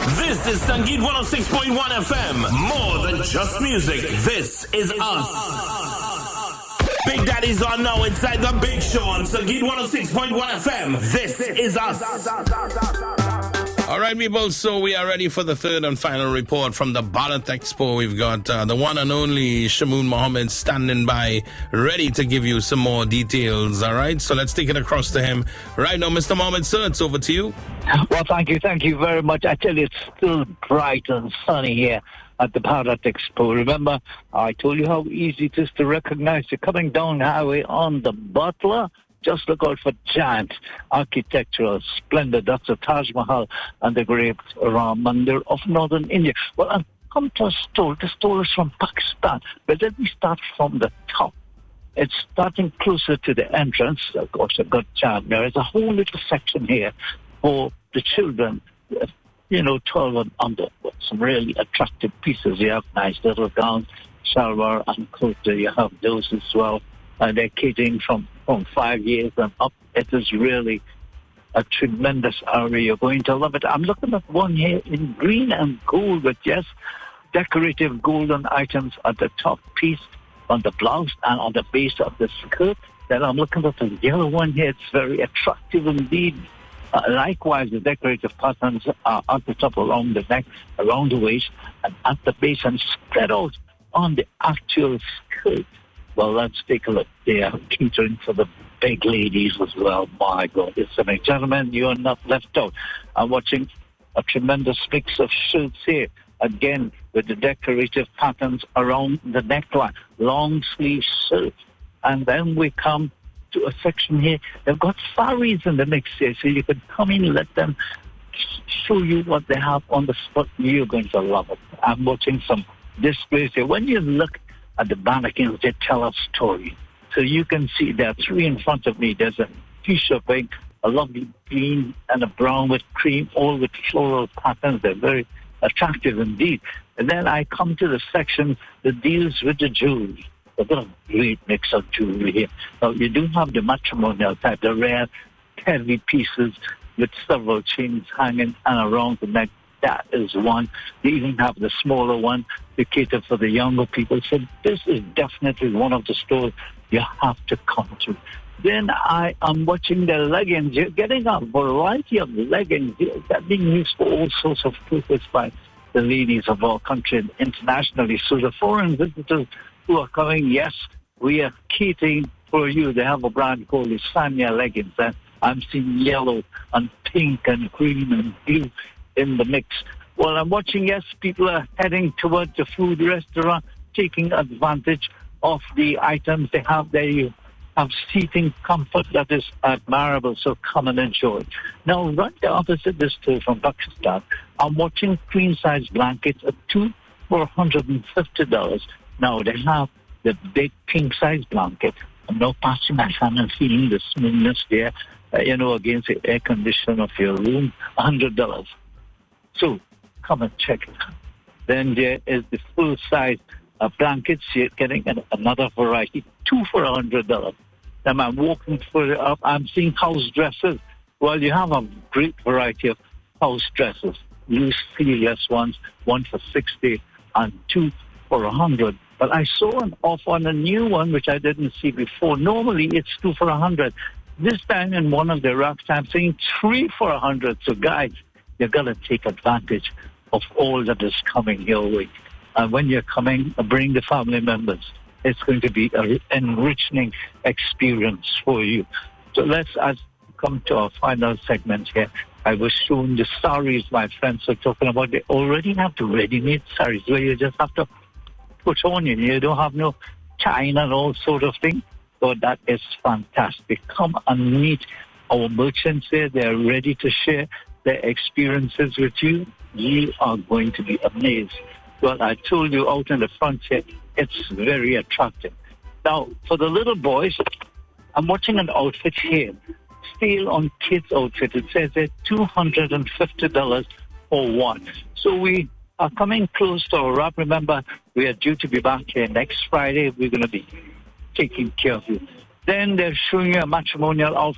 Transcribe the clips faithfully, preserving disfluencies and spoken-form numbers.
This is Sangeet one oh six point one F M. More than just music. This is us. Big Daddy's on now inside the Big Show on Sangeet one oh six point one F M. This is us. All right, people, so we are ready for the third and final report from the Bharat Expo. We've got uh, the one and only Shamoon Mohammed standing by, ready to give you some more details, all right? So let's take it across to him. Right now, Mister Mohammed, sir, it's over to you. Well, thank you, thank you very much. I tell you, it's still bright and sunny here at the Bharat Expo. Remember, I told you how easy it is to recognize you're coming down the highway on the Butler. Just look out for giant architectural splendor. That's the Taj Mahal and the great Ram Mandir of northern India. Well, I've come to a stall. The stall is from Pakistan. But let me start from the top. It's starting closer to the entrance. Of course, a good job. There is a whole little section here for the children, you know, twelve and under. Some really attractive pieces. You have nice little gowns, shalwar and kurta. You have those as well. And they're catering from, from five years and up. It is really a tremendous area. You're going to love it. I'm looking at one here in green and gold with, yes, decorative golden items at the top piece on the blouse and on the base of the skirt. Then I'm looking at the yellow one here. It's very attractive indeed. Uh, likewise, the decorative patterns are at the top along the neck, around the waist, and at the base and spread out on the actual skirt. Well, let's take a look. They are catering for the big ladies as well. My God, it's a big gentlemen. You are not left out. I'm watching a tremendous mix of shirts here. Again, with the decorative patterns around the neckline. Long sleeve shirts. And then we come to a section here. They've got saris in the mix here. So you can come in and let them show you what they have on the spot. You're going to love it. I'm watching some displays here. When you look at the mannequins, they tell a story. So you can see there are three in front of me. There's a t-shirt pink, a lovely green, and a brown with cream, all with floral patterns. They're very attractive indeed. And then I come to the section that deals with the jewelry. They've got a great mix of jewelry here. Now, you do have the matrimonial type, the rare, heavy pieces with several chains hanging and around the neck. That is one. They even have the smaller one to cater for the younger people. So this is definitely one of the stores you have to come to. Then I am watching the leggings. You're getting a variety of leggings that are being used for all sorts of purposes by the ladies of our country and internationally. So the foreign visitors who are coming, yes, we are catering for you. They have a brand called the Sanya leggings. And I'm seeing yellow and pink and green and blue in the mix. Well, I'm watching, yes, people are heading towards the food restaurant, taking advantage of the items they have there. You have seating comfort that is admirable, so come and enjoy. Now, right there opposite this store from Pakistan, I'm watching queen-size blankets at two for one hundred fifty dollars. Now, they have the big king-size blanket. I'm now passing my hand and feeling the smoothness there, uh, you know, against the air condition of your room, one hundred dollars. So, come and check it out. Then there is the full-size uh, blankets. You're getting an, another variety, two for one hundred dollars. Then I'm walking further up. I'm seeing house dresses. Well, you have a great variety of house dresses. Loose, sleeveless ones, one for sixty and two for one hundred. But I saw an offer on a new one, which I didn't see before. Normally, it's two for one hundred. This time in one of the racks, I'm saying three for one hundred. So, guys, you've got to take advantage of all that is coming your way. And when you're coming, bring the family members. It's going to be an enriching experience for you. So let's as come to our final segment here. I was showing the saris my friends are talking about. They already have the ready-made saris where you just have to put on you. You don't have no chain and all sort of thing. So that is fantastic. Come and meet our merchants here. They're ready to share their experiences with you. You are going to be amazed. Well, I told you out in the front here, it's very attractive. Now, for the little boys, I'm watching an outfit here. Still on kids' outfit. It says that two hundred fifty dollars for one. So we are coming close to our wrap. Remember, we are due to be back here next Friday. We're going to be taking care of you. Then they're showing you a matrimonial outfit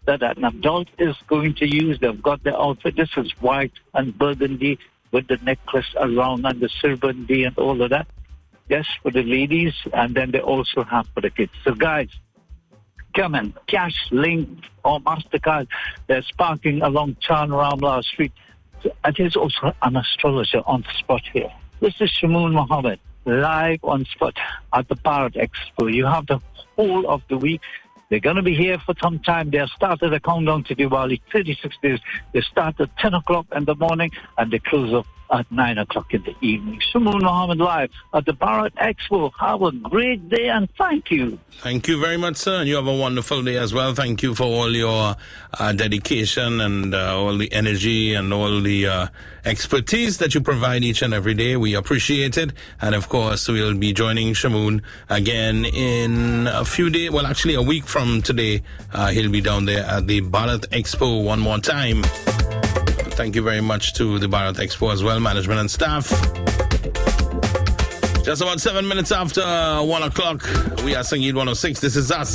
that an adult is going to use. They've got the outfit. This is white and burgundy with the necklace around and the silvery and all of that. Yes, for the ladies, and then they also have for the kids. So guys, come in, cash, link, or MasterCard. They're parking along Chan Ramla Street. And there's also an astrologer on the spot here. This is Shamoon Mohammed, live on spot at the Parrot Expo. You have the whole of the week. They're going to be here for some time. They started a countdown to Diwali, thirty-six days. They start at ten o'clock in the morning and they close up at nine o'clock in the evening. Shamoon Mohammed live at the Parrot Expo. Have a great day and thank you. Thank you very much, sir. And you have a wonderful day as well. Thank you for all your uh, dedication and uh, all the energy and all the uh, expertise that you provide each and every day. We appreciate it. And of course, we'll be joining Shamoon again in a few days. Well, actually a week from today. Uh, he'll be down there at the Bharat Expo one more time. Thank you very much to the Bharat Expo as well, management and staff. Just about seven minutes after one o'clock, we are Sangeet one oh six. This is us.